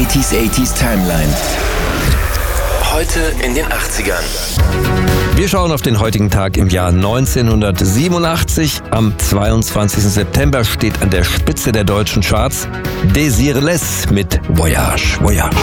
80s Timeline. Heute in den 80ern. Wir schauen auf den heutigen Tag im Jahr 1987. Am 22. September steht an der Spitze der deutschen Charts Désirless mit Voyage, Voyage.